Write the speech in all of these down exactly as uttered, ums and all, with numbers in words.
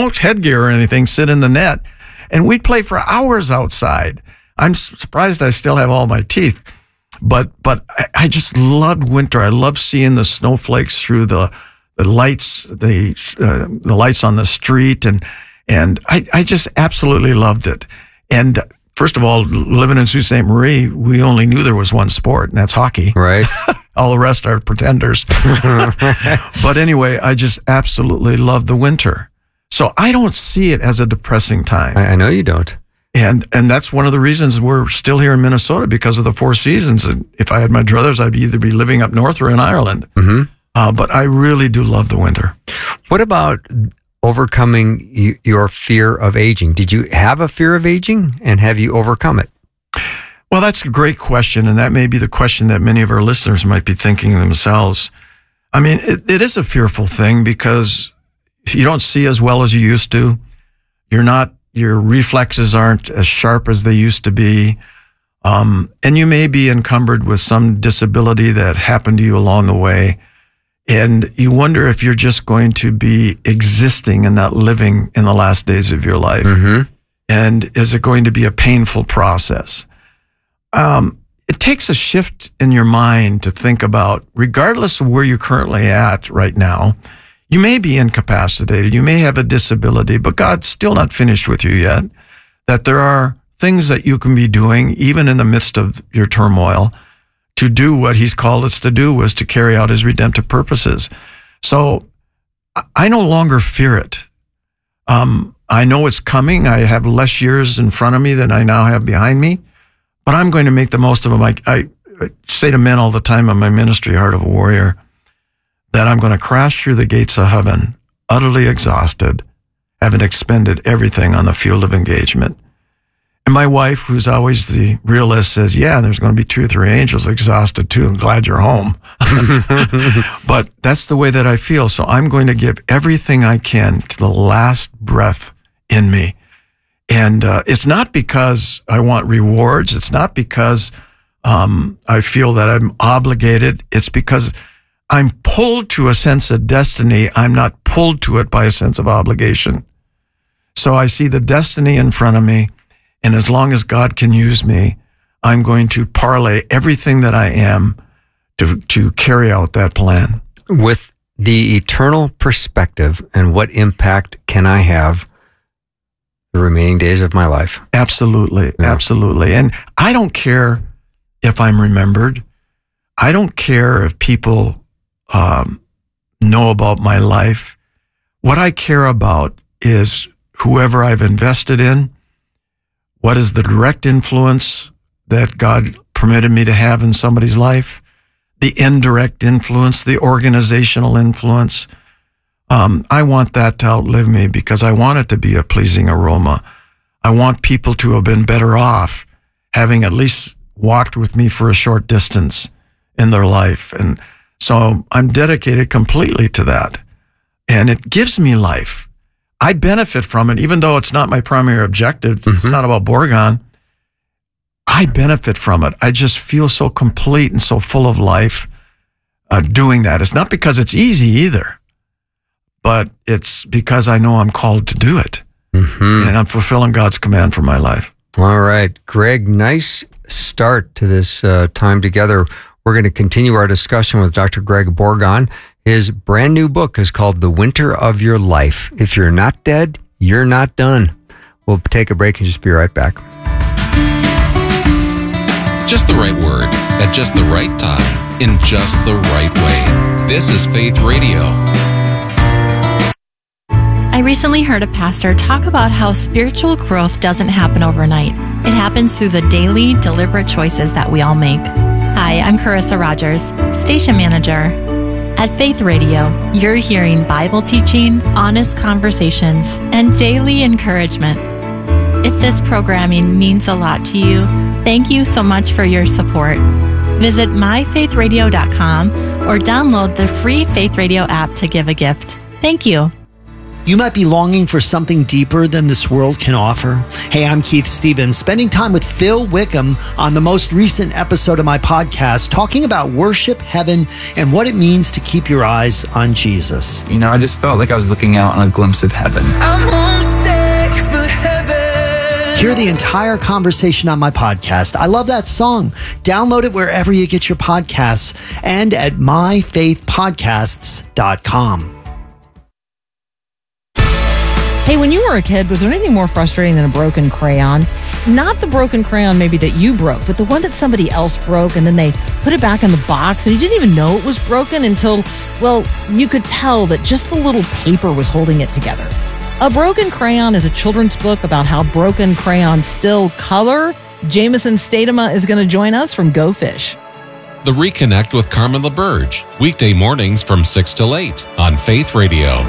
no headgear or anything, sit in the net, and we'd play for hours outside. I'm surprised I still have all my teeth, but but I, I just loved winter. I loved seeing the snowflakes through the the lights, the uh, the lights on the street, and and I, I just absolutely loved it. And first of all, living in Sault Ste. Marie, we only knew there was one sport, and that's hockey. Right. All the rest are pretenders. But anyway, I just absolutely love the winter. So I don't see it as a depressing time. I, I know you don't. And and that's one of the reasons we're still here in Minnesota, because of the four seasons. And if I had my druthers, I'd either be living up north or in Ireland. Mm-hmm. Uh, but I really do love the winter. What about overcoming y- your fear of aging? Did you have a fear of aging, and have you overcome it? Well, that's a great question, and that may be the question that many of our listeners might be thinking themselves. I mean, it, it is a fearful thing because you don't see as well as you used to. You're not, your reflexes aren't as sharp as they used to be. Um, and you may be encumbered with some disability that happened to you along the way. And you wonder if you're just going to be existing and not living in the last days of your life. Mm-hmm. And is it going to be a painful process? Um, it takes a shift in your mind to think about, regardless of where you're currently at right now, you may be incapacitated, you may have a disability, but God's still not finished with you yet. That there are things that you can be doing, even in the midst of your turmoil, to do what he's called us to do, was to carry out his redemptive purposes. So I no longer fear it. Um, I know it's coming. I have less years in front of me than I now have behind me, but I'm going to make the most of them. I, I, I say to men all the time in my ministry, Heart of a Warrior, that I'm going to crash through the gates of heaven, utterly exhausted, having expended everything on the field of engagement. And my wife, who's always the realist, says, yeah, there's going to be two or three angels exhausted too. I'm glad you're home. But that's the way that I feel. So I'm going to give everything I can to the last breath in me. And uh, it's not because I want rewards. It's not because um, I feel that I'm obligated. It's because I'm pulled to a sense of destiny. I'm not pulled to it by a sense of obligation. So I see the destiny in front of me. And as long as God can use me, I'm going to parlay everything that I am to to carry out that plan. With the eternal perspective, and what impact can I have the remaining days of my life? Absolutely, yeah. Absolutely. And I don't care if I'm remembered. I don't care if people um, know about my life. What I care about is whoever I've invested in. What is the direct influence that God permitted me to have in somebody's life? The indirect influence, the organizational influence. Um, I want that to outlive me because I want it to be a pleasing aroma. I want people to have been better off having at least walked with me for a short distance in their life. And so I'm dedicated completely to that. And it gives me life. I benefit from it, even though it's not my primary objective. Mm-hmm. It's not about Borgon. I benefit from it. I just feel so complete and so full of life uh, doing that. It's not because it's easy either, but it's because I know I'm called to do it. Mm-hmm. And I'm fulfilling God's command for my life. All right. Greg, nice start to this uh, time together. We're going to continue our discussion with Doctor Greg Borgon. His brand new book is called The Winter of Your Life. If you're not dead, you're not done. We'll take a break and just be right back. Just the right word at just the right time in just the right way. This is Faith Radio. I recently heard a pastor talk about how spiritual growth doesn't happen overnight. It happens through the daily, deliberate choices that we all make. Hi, I'm Carissa Rogers, station manager. At Faith Radio, you're hearing Bible teaching, honest conversations, and daily encouragement. If this programming means a lot to you, thank you so much for your support. Visit my faith radio dot com or download the free Faith Radio app to give a gift. Thank you. You might be longing for something deeper than this world can offer. Hey, I'm Keith Stevens, spending time with Phil Wickham on the most recent episode of my podcast, talking about worship, heaven, and what it means to keep your eyes on Jesus. You know, I just felt like I was looking out on a glimpse of heaven. I'm homesick for heaven. Hear the entire conversation on my podcast. I love that song. Download it wherever you get your podcasts and at my faith podcasts dot com. Hey, when you were a kid, was there anything more frustrating than a broken crayon? Not the broken crayon maybe that you broke, but the one that somebody else broke and then they put it back in the box and you didn't even know it was broken until, well, you could tell that just the little paper was holding it together. A Broken Crayon is a children's book about how broken crayons still color. Jameson Statema is going to join us from Go Fish. The Reconnect with Carmen LaBerge, weekday mornings from six till eight on Faith Radio.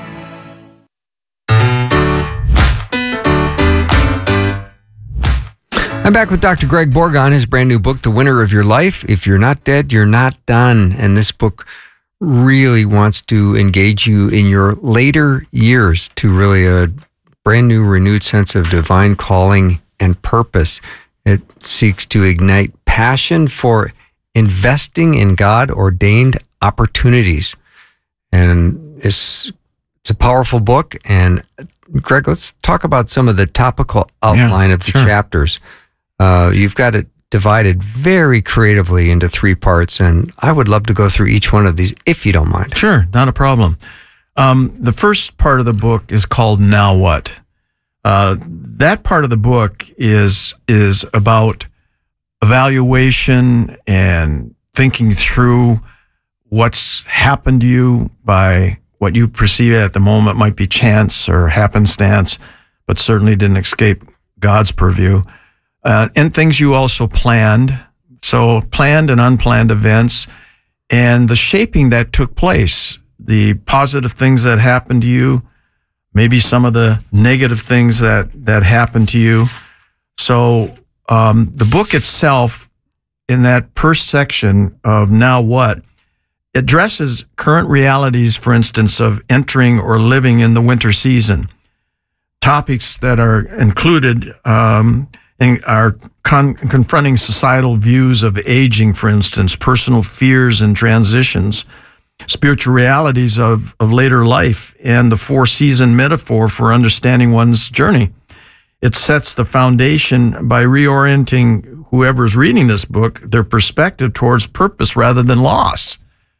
I'm back with Doctor Greg Bourgond, his brand new book, The Winter of Your Life. If you're not dead, you're not done. And this book really wants to engage you in your later years to really a brand new, renewed sense of divine calling and purpose. It seeks to ignite passion for investing in God-ordained opportunities. And it's, it's a powerful book. And Greg, let's talk about some of the topical outline yeah, of the sure. chapters. Uh, you've got it divided very creatively into three parts, and I would love to go through each one of these if you don't mind. Sure, not a problem. Um, the first part of the book is called Now What? Uh, that part of the book is is about evaluation and thinking through what's happened to you by what you perceive at the moment might be chance or happenstance, but certainly didn't escape God's purview. Uh, and things you also planned, so planned and unplanned events, and the shaping that took place, the positive things that happened to you, maybe some of the negative things that, that happened to you. So um, the book itself, in that first section of Now What, addresses current realities, for instance, of entering or living in the winter season. Topics that are included um, in are con- confronting societal views of aging, for instance, personal fears and transitions, spiritual realities of, of later life, and the four-season metaphor for understanding one's journey. It sets the foundation by reorienting whoever's reading this book, their perspective towards purpose rather than loss.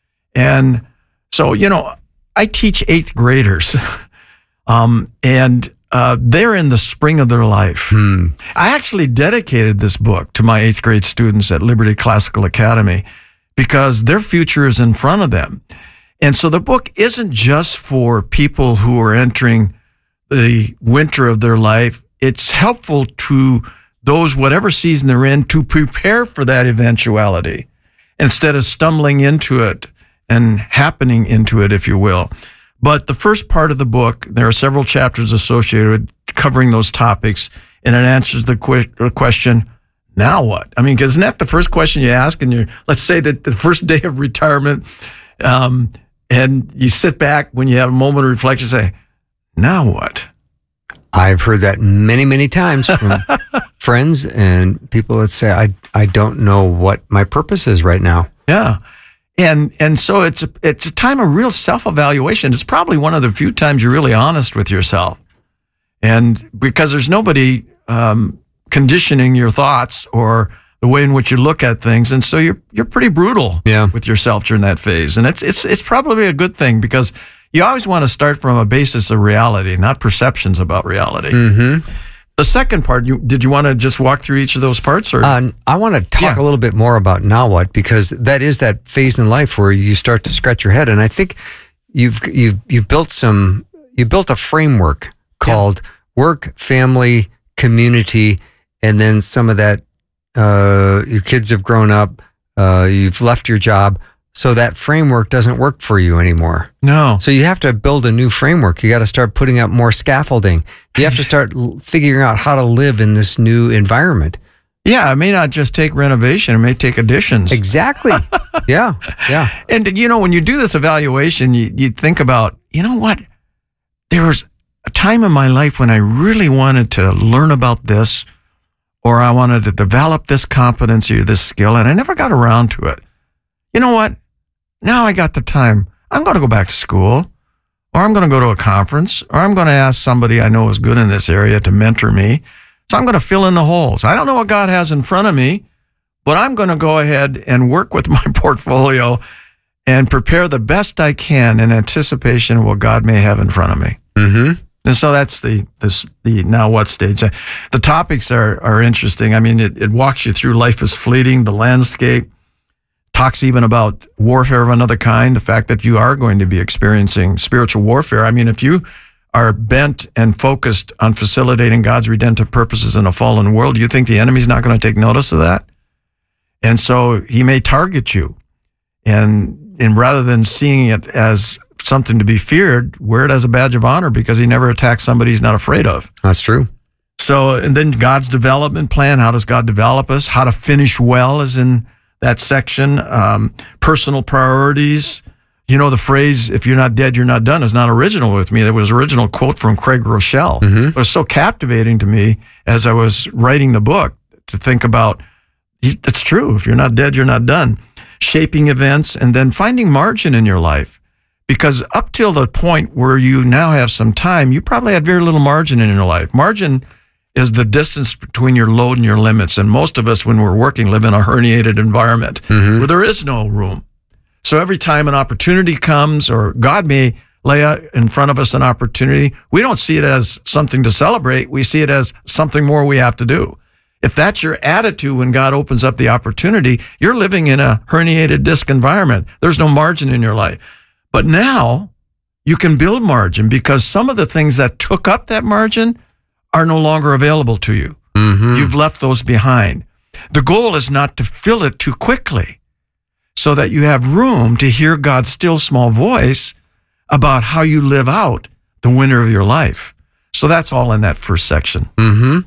And so, you know, I teach eighth graders, um, and uh, they're in the spring of their life. Hmm. I actually dedicated this book to my eighth grade students at Liberty Classical Academy because their future is in front of them. And so the book isn't just for people who are entering the winter of their life. It's helpful to those, whatever season they're in, to prepare for that eventuality instead of stumbling into it and happening into it, if you will. But the first part of the book, there are several chapters associated with covering those topics, and it answers the que- question, now what? I mean, isn't that the first question you ask? And you, let's say that the first day of retirement, um, and you sit back when you have a moment of reflection, say, now what? I've heard that many, many times from friends and people that say, I, I don't know what my purpose is right now. Yeah. And and so it's a, it's a time of real self-evaluation. It's probably one of the few times you're really honest with yourself. And because there's nobody um, conditioning your thoughts or the way in which you look at things. And so you're you're pretty brutal yeah. with yourself during that phase. And it's it's it's probably a good thing because you always want to start from a basis of reality, not perceptions about reality. Mm-hmm. The second part, you, did you want to just walk through each of those parts? Or uh, I want to talk yeah. a little bit more about now what, because that is that phase in life where you start to scratch your head. And I think you've you've you built some you built a framework called yeah. work, family, community, and then some of that. Uh, your kids have grown up. Uh, you've left your job. So that framework doesn't work for you anymore. No. So you have to build a new framework. You got to start putting up more scaffolding. You have to start figuring out how to live in this new environment. Yeah, it may not just take renovation. It may take additions. Exactly. yeah, yeah. And, you know, when you do this evaluation, you, you think about, you know what? there was a time in my life when I really wanted to learn about this, or I wanted to develop this competency or this skill, and I never got around to it. You know what? Now I got the time. I'm going to go back to school, or I'm going to go to a conference, or I'm going to ask somebody I know is good in this area to mentor me. So I'm going to fill in the holes. I don't know what God has in front of me, but I'm going to go ahead and work with my portfolio and prepare the best I can in anticipation of what God may have in front of me. Mm-hmm. And so that's the this the now what stage. The topics are are interesting. I mean, it, it walks you through life is fleeting, the landscape, talks even about warfare of another kind, the fact that you are going to be experiencing spiritual warfare. I mean, if you are bent and focused on facilitating God's redemptive purposes in a fallen world, you think the enemy's not going to take notice of that? And so he may target you. And, and rather than seeing it as something to be feared, wear it as a badge of honor because he never attacks somebody he's not afraid of. That's true. So, and then God's development plan, how does God develop us? How to finish well is in that section. Um, personal priorities. You know, the phrase, if you're not dead, you're not done, is not original with me. It was an original quote from Craig Rochelle. Mm-hmm. It was so captivating to me as I was writing the book to think about, it's true. If you're not dead, you're not done. Shaping events and then finding margin in your life. Because up till the point where you now have some time, you probably had very little margin in your life. Margin is the distance between your load and your limits. And most of us, when we're working, live in a herniated environment mm-hmm. where there is no room. So every time an opportunity comes, or God may lay out in front of us an opportunity, we don't see it as something to celebrate. We see it as something more we have to do. If that's your attitude when God opens up the opportunity, you're living in a herniated disc environment. There's no margin in your life. But now you can build margin because some of the things that took up that margin are no longer available to you. Mm-hmm. You've left those behind. The goal is not to fill it too quickly so that you have room to hear God's still small voice about how you live out the winter of your life. So that's all in that first section. Mm-hmm.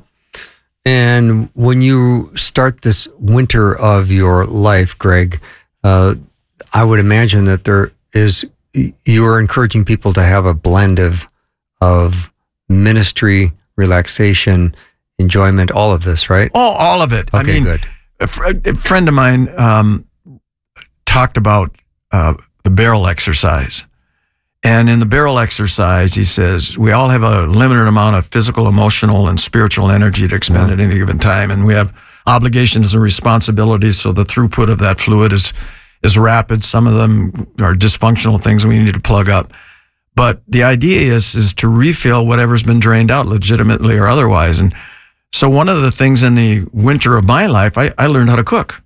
And when you start this winter of your life, Greg, uh, I would imagine that there is, you are encouraging people to have a blend of, of ministry, relaxation, enjoyment, all of this, right? Oh, all of it. Okay, I mean, good. A, fr- a friend of mine um, talked about uh, the barrel exercise. And in the barrel exercise, he says, we all have a limited amount of physical, emotional, and spiritual energy to expend yeah. at any given time. And we have obligations and responsibilities, so the throughput of that fluid is is rapid. Some of them are dysfunctional things we need to plug up. But the idea is, is to refill whatever's been drained out, legitimately or otherwise. And so one of the things in the winter of my life, I, I learned how to cook.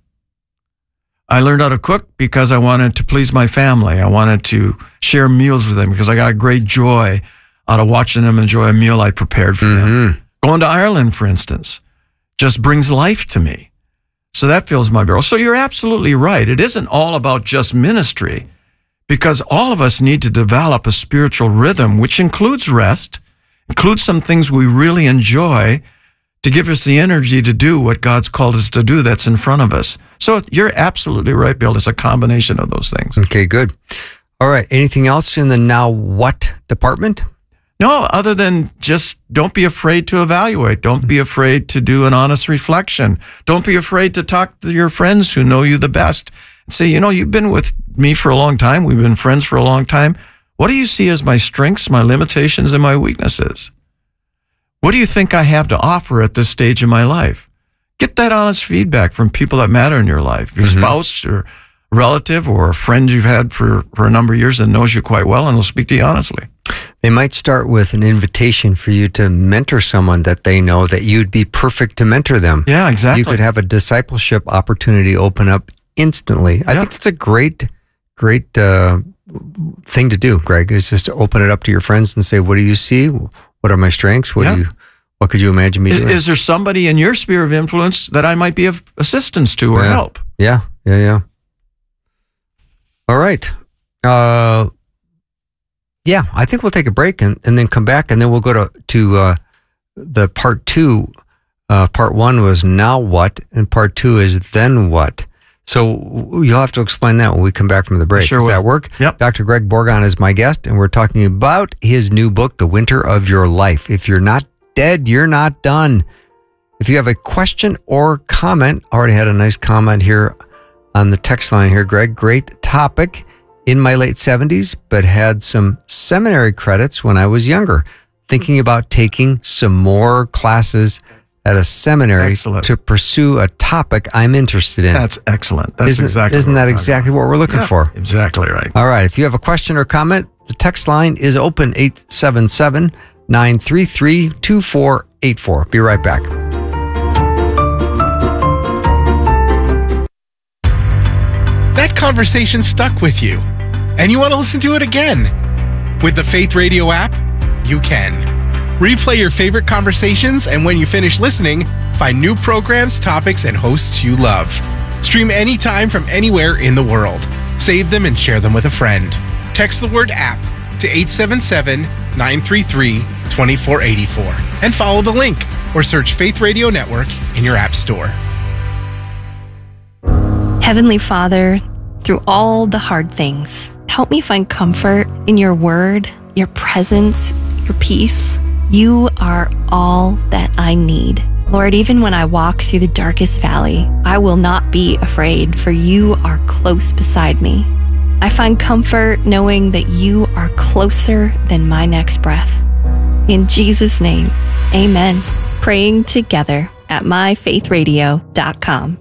I learned how to cook because I wanted to please my family. I wanted to share meals with them because I got great joy out of watching them enjoy a meal I prepared for mm-hmm. them. Going to Ireland, for instance, just brings life to me. So that fills my barrel. So you're absolutely right. It isn't all about just ministry because all of us need to develop a spiritual rhythm, which includes rest, includes some things we really enjoy to give us the energy to do what God's called us to do that's in front of us. So you're absolutely right, Bill. It's a combination of those things. Okay, good. All right. Anything else in the now what department? No, other than just don't be afraid to evaluate. Don't be afraid to do an honest reflection. Don't be afraid to talk to your friends who know you the best and say, you know, you've been with me for a long time. We've been friends for a long time. What do you see as my strengths, my limitations, and my weaknesses? What do you think I have to offer at this stage in my life? Get that honest feedback from people that matter in your life, your mm-hmm. spouse or relative or a friend you've had for, for a number of years that knows you quite well and will speak to you honestly. They might start with an invitation for you to mentor someone that they know that you'd be perfect to mentor them. Yeah, exactly. You could have a discipleship opportunity open up instantly. I yeah. think that's a great, great uh, thing to do, Greg, is just to open it up to your friends and say, what do you see? What are my strengths? What yeah. do you, what could you imagine me is, doing? Is there somebody in your sphere of influence that I might be of assistance to or yeah. help? Yeah, yeah, yeah. All right. Uh, yeah, I think we'll take a break and, and then come back, and then we'll go to, to uh, the part two. Uh, part one was now what, and part two is then what. So you'll have to explain that when we come back from the break. Sure Does will. that work? Yep. Doctor Greg Borgon is my guest, and we're talking about his new book, The Winter of Your Life. If you're not dead, you're not done. If you have a question or comment, already had a nice comment here on the text line here, Greg. Great topic. In my late seventies, but had some seminary credits when I was younger. Thinking about taking some more classes at a seminary Excellent. to pursue a topic I'm interested in. That's excellent. That's isn't, exactly Isn't what that we're exactly talking what we're looking about. for? Yeah, exactly right. All right. If you have a question or comment, the text line is open, eight seven seven, nine three three, two four eight four. Be right back. That conversation stuck with you, and you want to listen to it again. With the Faith Radio app, you can. Replay your favorite conversations, and when you finish listening, find new programs, topics, and hosts you love. Stream anytime from anywhere in the world. Save them and share them with a friend. Text the word app to eight seven seven, nine three three, two four eight four and follow the link or search Faith Radio Network in your app store. Heavenly Father, through all the hard things, help me find comfort in your word, your presence, your peace. You are all that I need. Lord, even when I walk through the darkest valley, I will not be afraid, for you are close beside me. I find comfort knowing that you are closer than my next breath. In Jesus' name, amen. Praying together at my faith radio dot com.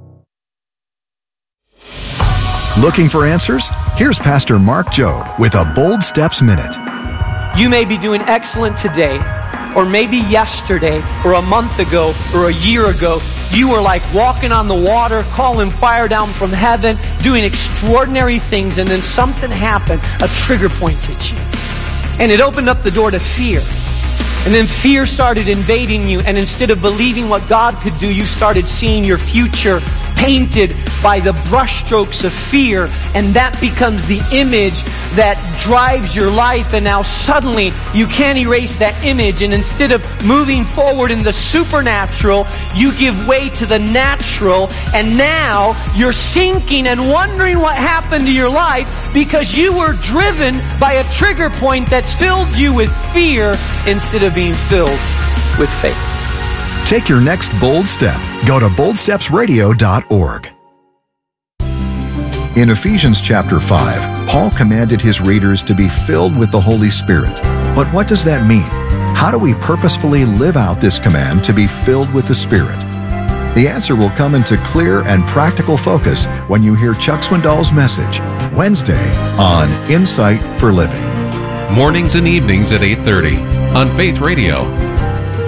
Looking for answers? Here's Pastor Mark Jobe with a Bold Steps Minute. You may be doing excellent today, or maybe yesterday, or a month ago, or a year ago. You were like walking on the water, calling fire down from heaven, doing extraordinary things, and then something happened. A trigger point hit you. And it opened up the door to fear. And then fear started invading you, and instead of believing what God could do, you started seeing your future painted by the brushstrokes of fear, and that becomes the image that drives your life. And now suddenly you can't erase that image, and instead of moving forward in the supernatural, you give way to the natural, and now you're sinking and wondering what happened to your life because you were driven by a trigger point that's filled you with fear instead of being filled with faith. Take your next bold step. Go to bold steps radio dot org. In Ephesians chapter five, Paul commanded his readers to be filled with the Holy Spirit. But what does that mean? How do we purposefully live out this command to be filled with the Spirit? The answer will come into clear and practical focus when you hear Chuck Swindoll's message, Wednesday on Insight for Living. Mornings and evenings at eight thirty on Faith Radio.